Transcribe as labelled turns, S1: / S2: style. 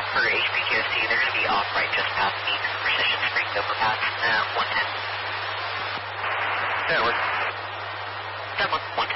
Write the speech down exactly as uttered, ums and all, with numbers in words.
S1: for H P G O C, they're going to be off right just past the Precision Springs overpass at one ten.
S2: That works.
S1: That one, one ten.